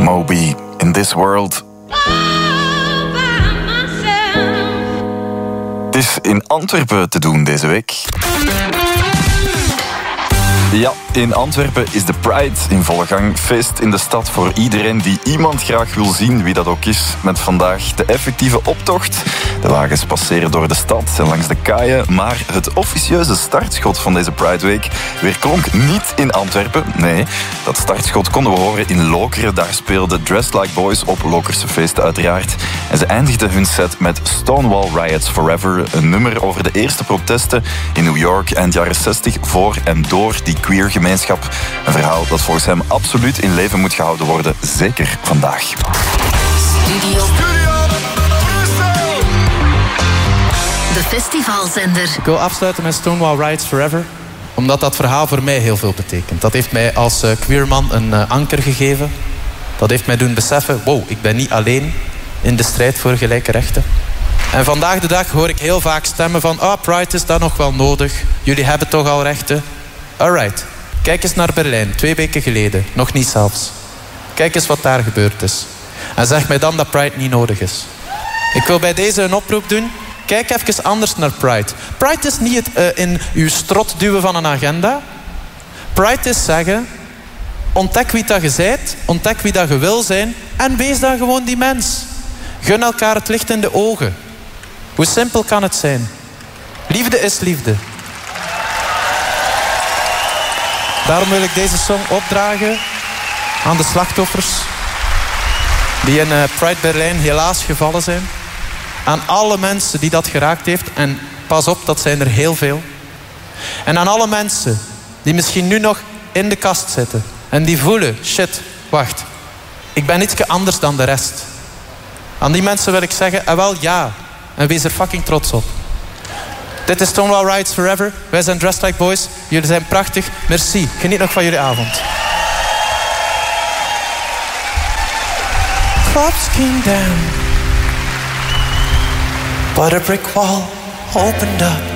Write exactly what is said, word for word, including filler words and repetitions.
Moby, In This World. Het is in Antwerpen te doen deze week. Ja, in Antwerpen is de Pride in volle gang. Feest in de stad voor iedereen die iemand graag wil zien, wie dat ook is. Met vandaag de effectieve optocht. De wagens passeren door de stad en langs de kaaien. Maar het officieuze startschot van deze Pride Week weerklonk niet in Antwerpen. Nee, dat startschot konden we horen in Lokeren. Daar speelden Dressed Like Boys op Lokerse feesten uiteraard. En ze eindigden hun set met Stonewall Riots Forever. Een nummer over de eerste protesten in New York eind jaren zestig voor en door die queer gemeenschap. Een verhaal dat volgens hem absoluut in leven moet gehouden worden, zeker vandaag. Studio. De festivalzender. Ik wil afsluiten met Stonewall Riots Forever, omdat dat verhaal voor mij heel veel betekent. Dat heeft mij als uh, queerman een uh, anker gegeven. Dat heeft mij doen beseffen, wow, ik ben niet alleen in de strijd voor gelijke rechten. En vandaag de dag hoor ik heel vaak stemmen van, ah, oh, Pride is dat nog wel nodig. Jullie hebben toch al rechten. Alright, kijk eens naar Berlijn, twee weken geleden. Nog niet zelfs. Kijk eens wat daar gebeurd is. En zeg mij dan dat Pride niet nodig is. Ik wil bij deze een oproep doen. Kijk even anders naar Pride. Pride is niet het uh, in uw strot duwen van een agenda. Pride is zeggen, ontdek wie dat je bent, ontdek wie dat je wil zijn en wees dan gewoon die mens. Gun elkaar het licht in de ogen. Hoe simpel kan het zijn? Liefde is liefde. Daarom wil ik deze song opdragen aan de slachtoffers die in uh, Pride Berlijn helaas gevallen zijn. Aan alle mensen die dat geraakt heeft. En pas op, dat zijn er heel veel. En aan alle mensen die misschien nu nog in de kast zitten. En die voelen, shit, wacht. Ik ben ietsje anders dan de rest. Aan die mensen wil ik zeggen, ah wel ja. En wees er fucking trots op. Dit is Stonewall Riots Forever. Wij zijn Dressed Like Boys. Jullie zijn prachtig. Merci. Geniet nog van jullie avond. Clubs came down, but a brick wall opened up.